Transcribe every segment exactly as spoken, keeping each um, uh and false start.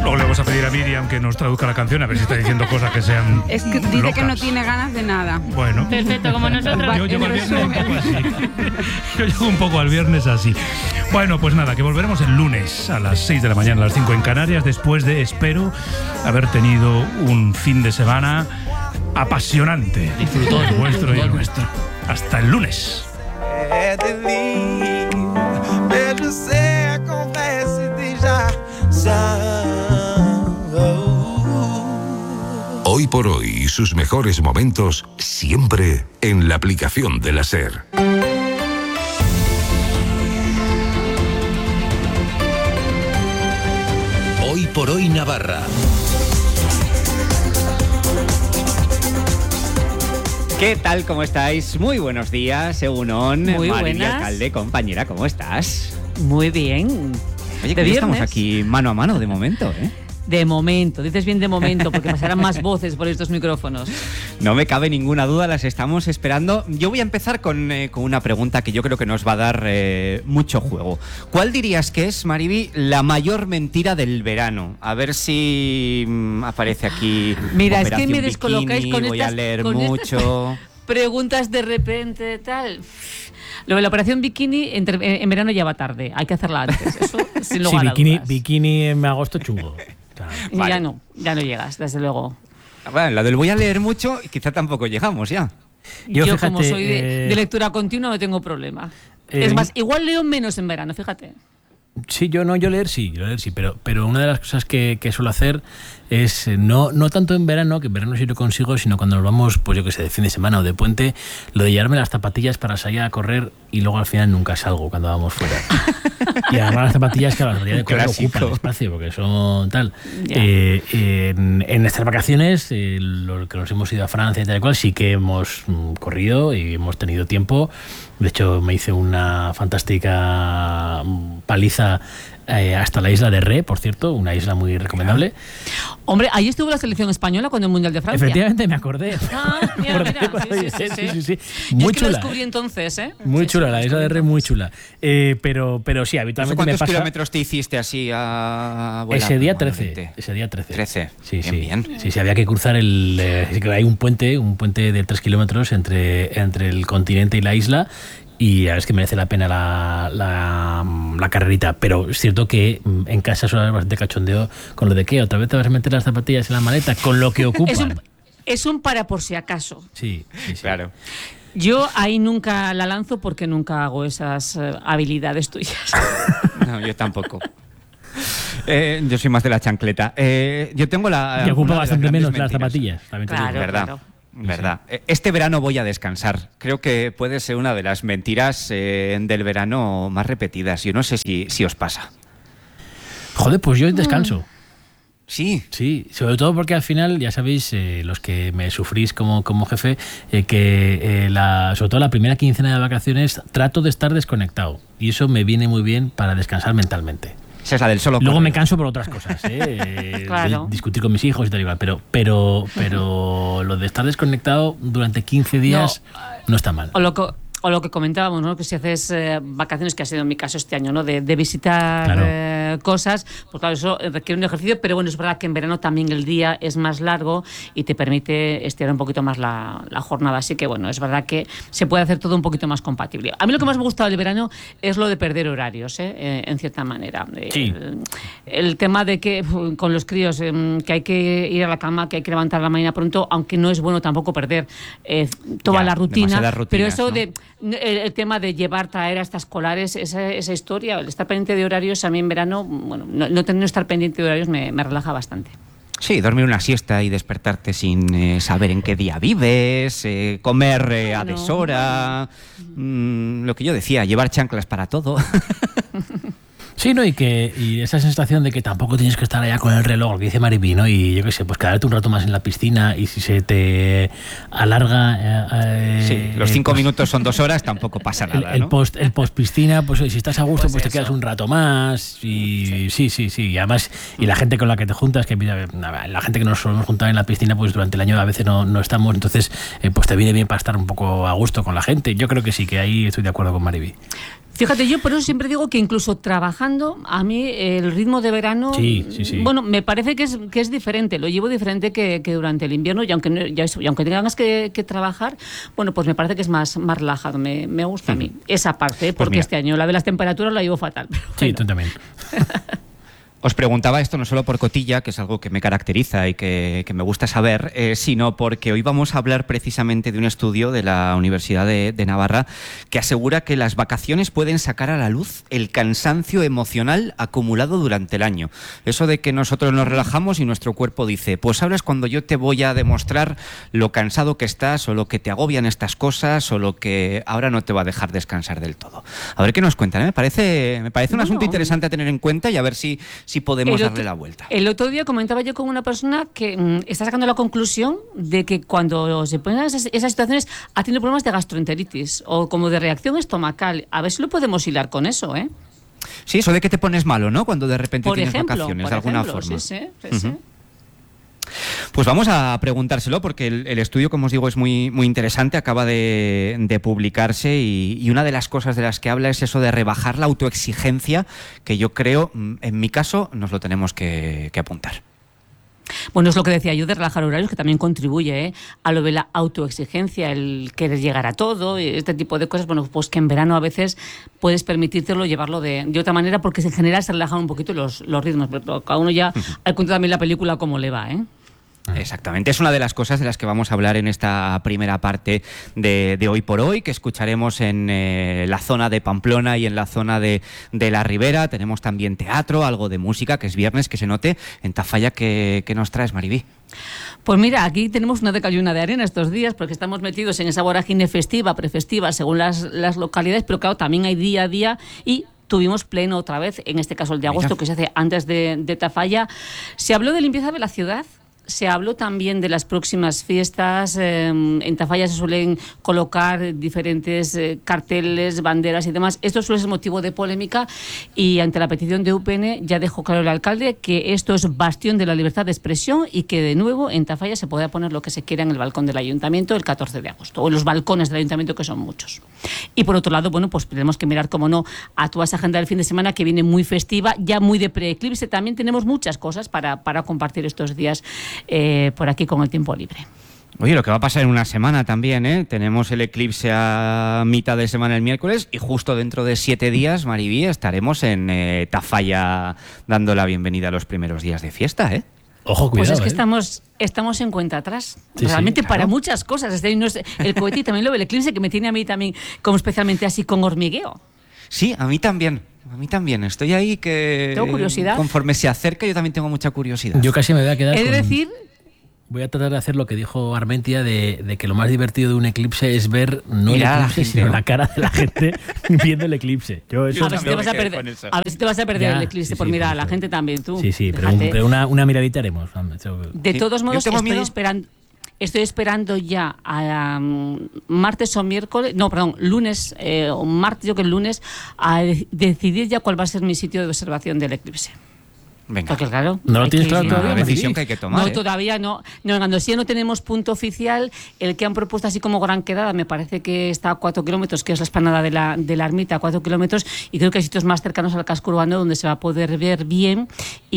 Luego le vamos a pedir a Miriam que nos traduzca la canción, a ver si está diciendo cosas que sean Es que dice locas. que no tiene ganas de nada. Bueno. Perfecto, como nosotros. Yo llego al viernes un poco así. Yo llego un poco al viernes así. Bueno, pues nada, que volveremos el lunes a las seis de la mañana, a las cinco en Canarias, después de, espero, haber tenido un fin de semana apasionante. Disfrutón, el vuestro y el disfrutón. nuestro. Hasta el lunes. Hoy por hoy y sus mejores momentos siempre en la aplicación de la SER. Hoy por hoy Navarra. ¿Qué tal? ¿Cómo estáis? Muy buenos días, Egunon. Muy María buenas. Alcalde, compañera, ¿cómo estás? Muy bien. Oye, De que hoy estamos viernes. aquí mano a mano de momento, ¿eh? De momento, dices bien de momento, porque pasarán más voces por estos micrófonos. No me cabe ninguna duda, las estamos esperando. Yo voy a empezar con, eh, con una pregunta que yo creo que nos va a dar eh, mucho juego. ¿Cuál dirías que es, Mariby, la mayor mentira del verano? A ver si mm, aparece aquí. Mira, es que Operación me descolocáis Bikini, con voy estas- a leer con estas- mucho. Preguntas de repente, tal. Lo de la operación bikini en, ter- en verano ya va tarde, hay que hacerla antes. Eso sin Sí, lugar a bikini, dudas. bikini en agosto chungo. O sea, Y Vale. Ya no, ya no llegas, desde luego. Bueno, la del voy a leer mucho, quizá tampoco llegamos ya. Yo, Yo, fíjate, como soy de, eh, de lectura continua, no tengo problema. eh, es más, igual leo menos en verano, fíjate. Sí, yo no, yo leer sí, yo leer sí, pero, pero una de las cosas que, que suelo hacer es eh, no, no tanto en verano, que en verano sí lo consigo, sino cuando nos vamos, pues yo que sé, de fin de semana o de puente, lo de llevarme las zapatillas para salir a correr y luego al final nunca salgo cuando vamos fuera. Y además las zapatillas que a la mayoría de Un correr clásico. ocupan espacio porque son tal. Ya. Eh, en, en nuestras vacaciones, eh, los que nos hemos ido a Francia y tal y cual, sí que hemos mm, corrido y hemos tenido tiempo. De hecho, me hice una fantástica mm, paliza eh, hasta la isla de Ré, por cierto, una isla muy recomendable. Hombre, ahí estuvo la selección española con el Mundial de Francia. Efectivamente, me acordé. Ah, mira, Acordé mira, cuando sí, dije, sí, sí, sí. Yo Muy es que lo chula. descubrí entonces, ¿eh? Muy Sí, chula, sí, la lo isla de descubrí Ré muy entonces. chula. Eh, pero, pero sí, ¿Eso habitualmente me ¿Cuántos pasa. kilómetros te hiciste así a volar Ese día normalmente? trece. Ese día trece. trece. Sí, Bien, sí. bien. Sí, sí, había que cruzar el. Eh, sí que hay un puente, un puente de tres kilómetros entre, entre el continente y la isla. Y la verdad es que merece la pena la, la, la carrerita. Pero es cierto que mm, en casa suele haber bastante cachondeo con lo de que otra vez te vas a meter las zapatillas en la maleta, con lo que ocupan. Es un, es un para por si acaso. Sí, sí, sí. Claro. Yo ahí nunca la lanzo porque nunca hago esas eh, habilidades tuyas. No, yo tampoco. Eh, yo soy más de la chancleta. Eh, yo tengo la. Y ocupa una de las bastante grandes menos que las mentiras. zapatillas. También te digo. Claro. Verdad. Verdad. Eh, Este verano voy a descansar. Creo que puede ser una de las mentiras eh, del verano más repetidas. Yo no sé si, si os pasa. Joder, pues yo descanso. Sí. Sí, sobre todo porque al final, ya sabéis, eh, los que me sufrís como, como jefe, eh, que eh, la, sobre todo la primera quincena de vacaciones trato de estar desconectado. Y eso me viene muy bien para descansar mentalmente. Esa es la del solo Luego correr. me canso por otras cosas, ¿eh? Eh, Claro. de discutir con mis hijos y tal igual, pero, pero, pero lo de estar desconectado durante quince días no, está mal. O lo que, o lo que comentábamos, ¿no? Que si haces eh, vacaciones, que ha sido en mi caso este año, ¿no? De, de visitar Claro. eh, cosas, pues claro, eso requiere un ejercicio, pero bueno, es verdad que en verano también el día es más largo y te permite estirar un poquito más la, la jornada. Así que bueno, es verdad que se puede hacer todo un poquito más compatible. A mí lo que más me gusta del verano es lo de perder horarios, ¿eh? Eh, en cierta manera. Sí. El, el tema de que uf, con los críos, eh, que hay que ir a la cama, que hay que levantar la mañana pronto, aunque no es bueno tampoco perder eh, toda Ya, la rutina. demasiadas rutinas, Pero eso ¿no? de el, el tema de llevar, traer a estas escolares, esa, esa historia, el estar pendiente de horarios, a mí en verano, bueno, no, no tener no estar pendiente de horarios me, me relaja bastante. Sí, dormir una siesta y despertarte sin eh, saber en qué día vives, eh, comer eh, a Bueno. deshora, mm, lo que yo decía, llevar chanclas para todo. Sí, ¿no? Y que y esa sensación de que tampoco tienes que estar allá con el reloj, lo que dice Mariby, ¿no? Y yo qué sé, pues quedarte un rato más en la piscina y si se te alarga... Eh, Sí, los cinco pues, minutos son dos horas, tampoco pasa El, nada, el ¿no? post el post piscina, pues oye, si estás a gusto, Pues pues, te eso. quedas un rato más y sí, sí, sí, y además y la gente con la que te juntas, que mira, la gente que nos solemos juntar en la piscina, pues durante el año a veces no, no estamos, entonces eh, pues te viene bien para estar un poco a gusto con la gente. Yo creo que sí, que ahí estoy de acuerdo con Mariby. Fíjate, yo por eso siempre digo que incluso trabajando, a mí el ritmo de verano, sí, sí, sí. bueno, me parece que es, que es diferente, lo llevo diferente que, que durante el invierno, y aunque, no, ya eso, y aunque tengas que, que trabajar, bueno, pues me parece que es más, más relajado, me, me gusta a mí esa parte, porque pues este año la de las temperaturas la llevo fatal. Pero sí, bueno. tú también. Os preguntaba esto no solo por cotilla, que es algo que me caracteriza y que, que me gusta saber, eh, sino porque hoy vamos a hablar precisamente de un estudio de la Universidad de, de Navarra que asegura que las vacaciones pueden sacar a la luz el cansancio emocional acumulado durante el año. Eso de que nosotros nos relajamos y nuestro cuerpo dice, pues ahora es cuando yo te voy a demostrar lo cansado que estás o lo que te agobian estas cosas o lo que ahora no te va a dejar descansar del todo. A ver qué nos cuentan, ¿eh? Me parece, me parece un Bueno, asunto interesante a tener en cuenta y a ver si... si podemos otro, darle la vuelta. El otro día comentaba yo con una persona que mmm, está sacando la conclusión de que cuando se ponen esas, esas situaciones ha tenido problemas de gastroenteritis o como de reacción estomacal. A ver si lo podemos hilar con eso, ¿eh? Sí, eso de que te pones malo, ¿no? Cuando de repente por tienes ejemplo, vacaciones, por de alguna ejemplo, forma. Sí, sí, sí, uh-huh. sí. Pues vamos a preguntárselo porque el, el estudio, como os digo, es muy, muy interesante, acaba de, de publicarse y, y una de las cosas de las que habla es eso de rebajar la autoexigencia, que yo creo, en mi caso, nos lo tenemos que, que apuntar. Bueno, es lo que decía yo de relajar horarios, que también contribuye ¿eh? a lo de la autoexigencia, el querer llegar a todo, este tipo de cosas, bueno, pues que en verano a veces puedes permitírtelo llevarlo de, de otra manera, porque en general se relajan un poquito los, los ritmos, pero cada uno ya, al cuento también la película cómo le va, ¿eh? Exactamente, es una de las cosas de las que vamos a hablar en esta primera parte de, de Hoy por Hoy, que escucharemos en eh, la zona de Pamplona y en la zona de, de la Ribera. Tenemos también teatro, algo de música, que es viernes, que se note. En Tafalla, ¿qué, qué nos traes, Maribí? Pues mira, aquí tenemos una de cal y una de arena estos días, porque estamos metidos en esa vorágine festiva, prefestiva, según las, las localidades, pero claro, también hay día a día y... Tuvimos pleno otra vez, en este caso el de agosto, que se hace antes de, de Tafalla. Se habló de limpieza de la ciudad. Se habló también de las próximas fiestas. Eh, en Tafalla se suelen colocar diferentes eh, carteles, banderas y demás. Esto suele ser motivo de polémica y ante la petición de U P N ya dejó claro el alcalde que esto es bastión de la libertad de expresión y que de nuevo en Tafalla se podrá poner lo que se quiera en el balcón del ayuntamiento el catorce de agosto o en los balcones del ayuntamiento, que son muchos. Y por otro lado, bueno, pues tenemos que mirar, como no, a toda esa agenda del fin de semana que viene muy festiva, ya muy de preeclipse. También tenemos muchas cosas para, para compartir estos días Eh, por aquí con el tiempo libre. Oye, lo que va a pasar en una semana también, ¿eh? Tenemos el eclipse a mitad de semana el miércoles y justo dentro de siete días, Maribí, estaremos en eh, Tafalla dando la bienvenida a los primeros días de fiesta, ¿eh? Ojo, cuidado. Pues es que ¿eh? estamos, estamos en cuenta atrás. Sí, Realmente sí, claro. para muchas cosas. Este no es el cohete y también lo del eclipse, que me tiene a mí también como especialmente así con hormigueo. Sí, a mí también. A mí también. Estoy ahí que... Tengo curiosidad. Conforme se acerca, yo también tengo mucha curiosidad. Yo casi me voy a quedar He de con... decir... Voy a tratar de hacer lo que dijo Armentia, de, de que lo más divertido de un eclipse es ver no Mirar a el la eclipse, gente. sino la cara de la gente viendo el eclipse. Yo eso A ver, si te vas a me quedo perder, con eso. a ver si te vas a perder Ya, el eclipse sí, por sí, mirar a por la eso. gente también, tú. Sí, sí, pero, Fíjate. pero una, una miradita haremos. De Sí. todos Yo modos, tengo estoy miedo. esperando, estoy esperando ya a um, martes o miércoles, no, perdón, lunes eh, o martes, yo que el lunes, a de- decidir ya cuál va a ser mi sitio de observación del eclipse. Venga. Porque claro, ¿No lo hay tienes que- claro Una todavía, decisión Maribí? que hay que tomar, No, ¿eh? todavía no. No, en Andalucía no tenemos punto oficial. El que han propuesto así como gran quedada, me parece que está a cuatro kilómetros, que es la esplanada de la, de la ermita, a cuatro kilómetros, y creo que hay sitios más cercanos al casco urbano donde se va a poder ver bien.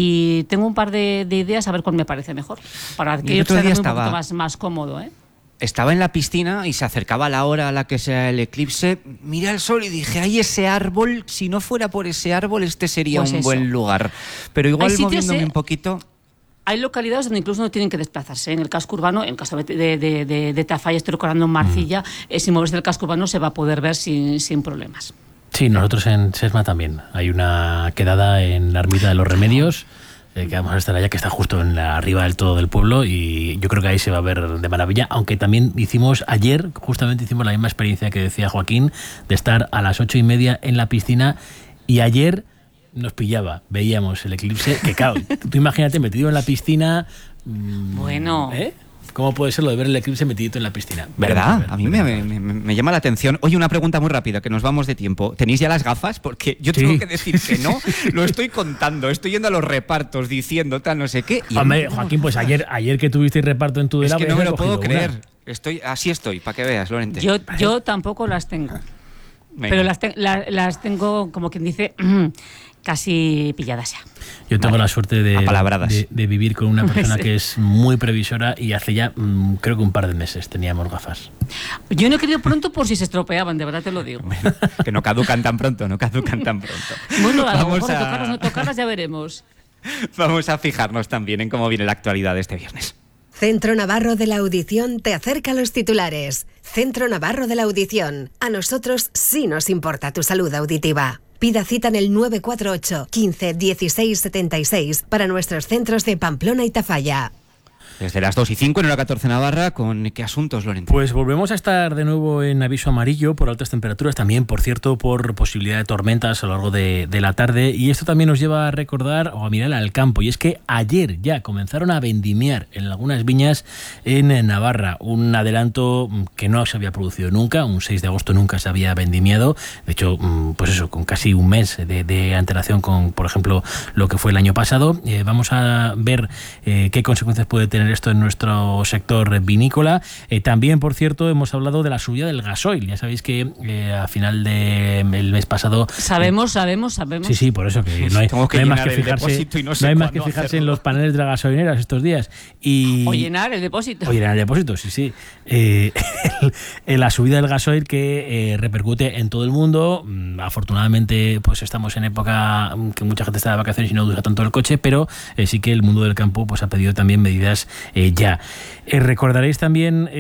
Y tengo un par de, de ideas a ver cuál me parece mejor. Para Yo que el yo otro esté día un poquito estaba- más, más cómodo, ¿eh? Estaba en la piscina y se acercaba la hora a la que sea el eclipse. Miré al sol y dije, ay, ese árbol, si no fuera por ese árbol, este sería Pues un eso. buen lugar. Pero igual Hay sitios, moviéndome eh, un poquito... Hay localidades donde incluso no tienen que desplazarse. En el casco urbano, en el caso de, de, de, de, de Tafalla, estoy recordando en Marcilla, eh, si moverse del casco urbano se va a poder ver sin, sin problemas. Sí, nosotros en Sesma también. Hay una quedada en la ermita de los Remedios, eh, que vamos a estar allá, que está justo en la, arriba del todo del pueblo, y yo creo que ahí se va a ver de maravilla, aunque también hicimos ayer, justamente hicimos la misma experiencia que decía Joaquín, de estar a las ocho y media en la piscina, y ayer nos pillaba, veíamos el eclipse, que claro, tú imagínate metido en la piscina... mmm, Bueno... ¿eh? ¿Cómo puede ser lo de ver el eclipse metidito en la piscina? ¿Verdad? Veremos, A mí me, veremos. me- me- me llama la atención. Oye, una pregunta muy rápida, que nos vamos de tiempo. ¿Tenéis ya las gafas? Porque yo Sí. tengo que decir que no. Lo estoy contando, estoy yendo a los repartos diciendo tal, no sé qué. y- Hombre, Joaquín, pues ayer, ayer que tuviste reparto en tu es Delava, que no me has lo puedo cogido una. creer. Estoy, así estoy, para que veas, Lorente. Yo, yo tampoco las tengo. Venga. Pero las, te- la- las tengo, como quien dice, casi pilladas ya. Yo tengo Vale. la suerte de, Apalabradas. de, de vivir con una persona Sí. que es muy previsora y hace ya, mm, creo que un par de meses teníamos gafas. Yo no he querido pronto por si se estropeaban, de verdad te lo digo. Que no caducan tan pronto, no caducan tan pronto. Bueno, a lo Vamos mejor a- tocarlas o no tocarlas ya veremos. Vamos a fijarnos también en cómo viene la actualidad de este viernes. Centro Navarro de la Audición te acerca a los titulares. Centro Navarro de la Audición. A nosotros sí nos importa tu salud auditiva. Pida cita en el nueve cuatro ocho, quince, dieciséis setenta y seis para nuestros centros de Pamplona y Tafalla. Desde las dos y cinco en hora catorce Navarra, ¿con qué asuntos, Lorente? Pues volvemos a estar de nuevo en aviso amarillo por altas temperaturas, también, por cierto, por posibilidad de tormentas a lo largo de, de la tarde. Y esto también nos lleva a recordar o a mirar al campo. Y es que ayer ya comenzaron a vendimiar en algunas viñas en Navarra. Un adelanto que no se había producido nunca. Un seis de agosto nunca se había vendimiado. De hecho, pues eso, con casi un mes de, de antelación con, por ejemplo, lo que fue el año pasado. Eh, vamos a ver eh, qué consecuencias puede tener esto en nuestro sector vinícola. Eh, también, por cierto, hemos hablado de la subida del gasoil. Ya sabéis que eh, a final del mes pasado... Sabemos, sabemos, sabemos. Sí, sí, por eso que no hay, Tengo que no hay más llenar que el fijarse, depósito y no no sé hay más que cuándo fijarse hacerlo. en los paneles de las gasolineras estos días. Y, O llenar el depósito. o llenar el depósito, sí, sí. Eh, el- el- la subida del gasoil que eh, repercute en todo el mundo. Mm, Afortunadamente, pues estamos en época mm, que mucha gente está de vacaciones y no usa tanto el coche, pero eh, sí que el mundo del campo pues ha pedido también medidas eh, ya. Eh, recordaréis también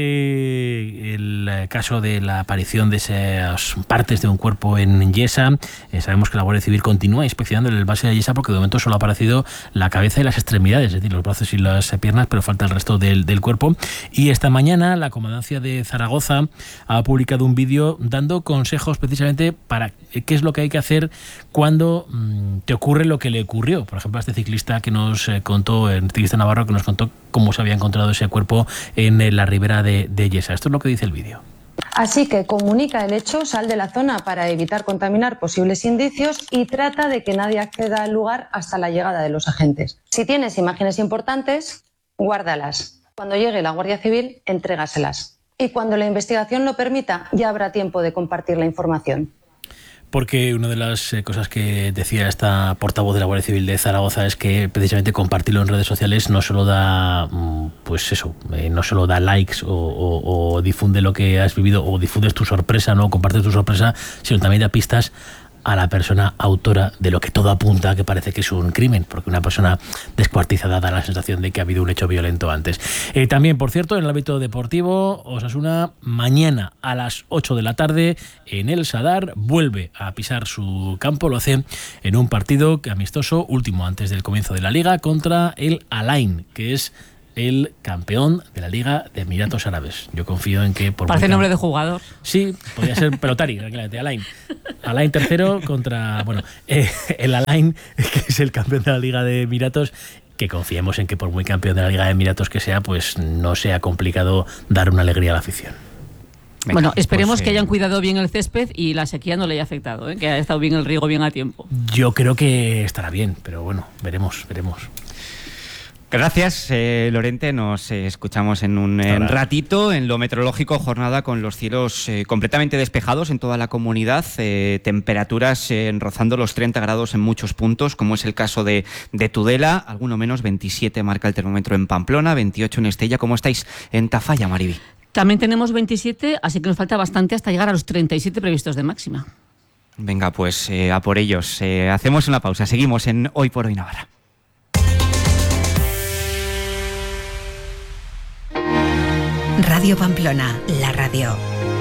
eh, el caso de la aparición de esas partes de un cuerpo en Yesa. Eh, sabemos que la Guardia Civil continúa inspeccionando el base de Yesa porque de momento solo ha aparecido la cabeza y las extremidades, es decir, los brazos y las piernas, pero falta el resto del, del cuerpo. Y esta mañana la Comandancia de Zaragoza ha publicado un vídeo dando consejos precisamente para qué es lo que hay que hacer cuando mmm, te ocurre lo que le ocurrió. Por ejemplo, a este ciclista que nos eh, contó, el ciclista navarro que nos contó cómo se había encontrado ese cuerpo en eh, la ribera de, de Yesa. Esto es lo que dice el vídeo. Así que comunica el hecho, sal de la zona para evitar contaminar posibles indicios y trata de que nadie acceda al lugar hasta la llegada de los agentes. Si tienes imágenes importantes, guárdalas. Cuando llegue la Guardia Civil, entrégaselas. Y cuando la investigación lo permita, ya habrá tiempo de compartir la información. Porque una de las eh, cosas que decía esta portavoz de la Guardia Civil de Zaragoza es que precisamente compartirlo en redes sociales no solo da, mm, pues eso, eh, no solo da likes o, o, o difunde lo que has vivido o difundes tu sorpresa, no compartes tu sorpresa, sino también da pistas a la persona autora de lo que todo apunta que parece que es un crimen, porque una persona descuartizada da la sensación de que ha habido un hecho violento antes. Eh, también, por cierto, en el ámbito deportivo, Osasuna mañana a las ocho de la tarde en el Sadar vuelve a pisar su campo, lo hace en un partido amistoso último antes del comienzo de la Liga contra el Al-Ain, que es el campeón de la Liga de Emiratos Árabes. Yo confío en que... por Parece muy nombre cam- de jugador. Sí, podría ser Pelotari, tranquilamente, Alain. Alain tercero contra, bueno, eh, el Alain, que es el campeón de la Liga de Emiratos, que confiemos en que por muy campeón de la Liga de Emiratos que sea, pues no sea complicado dar una alegría a la afición. Venga, Bueno, esperemos pues, que eh, hayan cuidado bien el césped y la sequía no le haya afectado, ¿eh? Que haya estado bien el riego bien a tiempo. Yo creo que estará bien, pero bueno, veremos, veremos. Gracias, eh, Lorente. Nos eh, escuchamos en un eh, Ahora. ratito. En lo meteorológico, jornada con los cielos eh, completamente despejados en toda la comunidad. Eh, temperaturas eh, rozando los treinta grados en muchos puntos, como es el caso de, de Tudela. Alguno menos, veintisiete marca el termómetro en Pamplona, veintiocho en Estella. ¿Cómo estáis en Tafalla, Mariby? También tenemos veintisiete, así que nos falta bastante hasta llegar a los treinta y siete previstos de máxima. Venga, pues eh, a por ellos. Eh, hacemos una pausa. Seguimos en Hoy por Hoy Navarra. Radio Pamplona, la radio.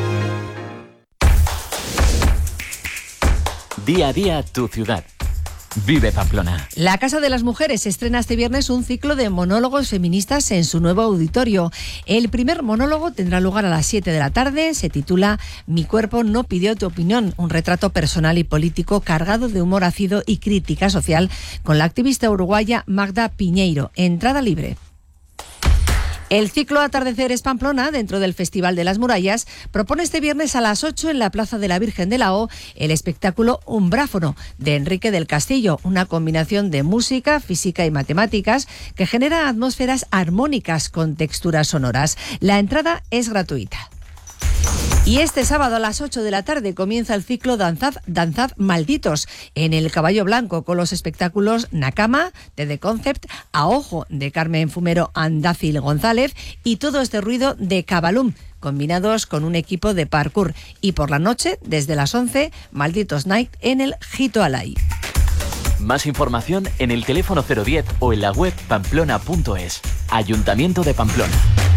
Día a día tu ciudad. Vive Pamplona. La Casa de las Mujeres estrena este viernes un ciclo de monólogos feministas en su nuevo auditorio. El primer monólogo tendrá lugar a las siete de la tarde. Se titula Mi cuerpo no pidió tu opinión, un retrato personal y político cargado de humor ácido y crítica social con la activista uruguaya Magda Piñeiro. Entrada libre. El ciclo Atardeceres Pamplona, dentro del Festival de las Murallas, propone este viernes a las ocho en la Plaza de la Virgen de la O el espectáculo Umbráfono, de Enrique del Castillo, una combinación de música, física y matemáticas que genera atmósferas armónicas con texturas sonoras. La entrada es gratuita. Y este sábado a las ocho de la tarde comienza el ciclo Danzad, Danzad Malditos en el Caballo Blanco con los espectáculos Nakama de The Concept, A Ojo de Carmen Fumero Andácil González y Todo este ruido de Cabalum, combinados con un equipo de parkour. Y por la noche, desde las once, Malditos Night en el Jito Alay. Más información en el teléfono cero diez o en la web pamplona punto es. Ayuntamiento de Pamplona.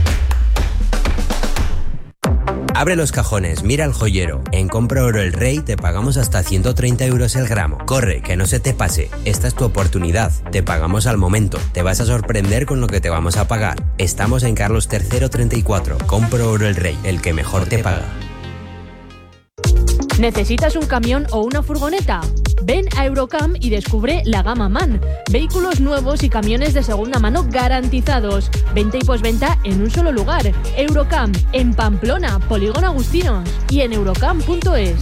Abre los cajones, mira el joyero. En Compra Oro El Rey te pagamos hasta ciento treinta euros el gramo. Corre, que no se te pase. Esta es tu oportunidad. Te pagamos al momento. Te vas a sorprender con lo que te vamos a pagar. Estamos en Carlos tercero treinta y cuatro. Compra Oro El Rey, el que mejor te paga. ¿Necesitas un camión o una furgoneta? Ven a Eurocam y descubre la gama MAN. Vehículos nuevos y camiones de segunda mano garantizados. Venta y posventa en un solo lugar. Eurocam, en Pamplona, Polígono Agustinos y en eurocam punto es.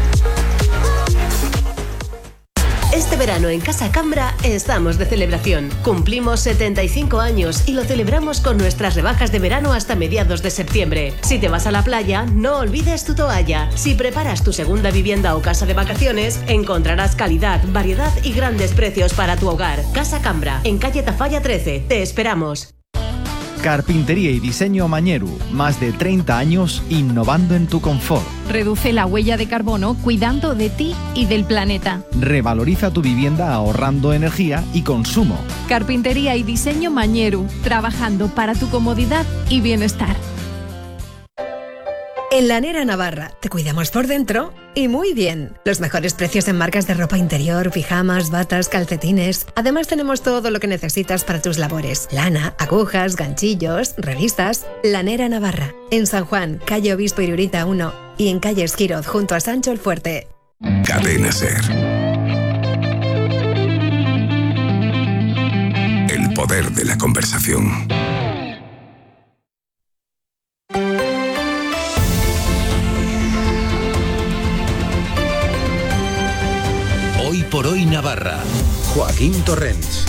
Este verano en Casa Cambra estamos de celebración. Cumplimos setenta y cinco años y lo celebramos con nuestras rebajas de verano hasta mediados de septiembre. Si te vas a la playa, no olvides tu toalla. Si preparas tu segunda vivienda o casa de vacaciones, encontrarás calidad, variedad y grandes precios para tu hogar. Casa Cambra, en calle Tafalla trece. Te esperamos. Carpintería y diseño Mañeru, más de treinta años innovando en tu confort. Reduce la huella de carbono cuidando de ti y del planeta. Revaloriza tu vivienda ahorrando energía y consumo. Carpintería y diseño Mañeru, trabajando para tu comodidad y bienestar. En Lanera Navarra te cuidamos por dentro y muy bien. Los mejores precios en marcas de ropa interior, pijamas, batas, calcetines. Además tenemos todo lo que necesitas para tus labores. Lana, agujas, ganchillos, revistas. Lanera Navarra. En San Juan, calle Obispo Irurita uno y en calle Esquiroz junto a Sancho el Fuerte. Cadena Ser. El poder de la conversación. Hoy por hoy Navarra. Joaquín Torrents.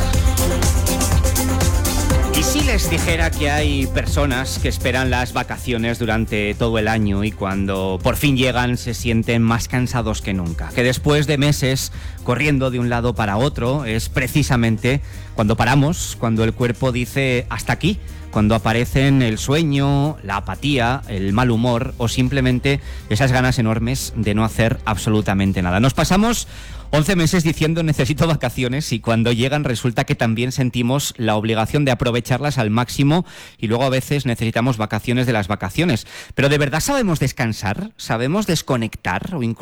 ¿Y si les dijera que hay personas que esperan las vacaciones durante todo el año y cuando por fin llegan se sienten más cansados que nunca? Que después de meses corriendo de un lado para otro es precisamente cuando paramos, cuando el cuerpo dice hasta aquí, cuando aparecen el sueño, la apatía, el mal humor o simplemente esas ganas enormes de no hacer absolutamente nada. Nos pasamos once meses diciendo necesito vacaciones y cuando llegan resulta que también sentimos la obligación de aprovecharlas al máximo y luego a veces necesitamos vacaciones de las vacaciones. Pero ¿de verdad sabemos descansar? ¿Sabemos desconectar o incluso